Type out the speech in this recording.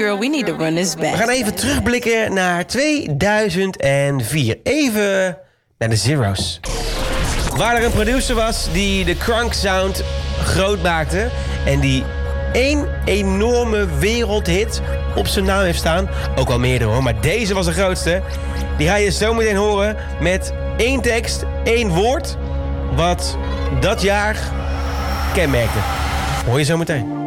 girl, we need to run this back. We gaan even terugblikken naar 2004. Even naar de Zero's. Waar er een producer was die de crunk sound groot maakte en die één enorme wereldhit op zijn naam heeft staan. Ook wel meerdere hoor, maar deze was de grootste. Die ga je zo meteen horen met 1 tekst, 1 woord, wat dat jaar kenmerkte. Hoor je zo meteen.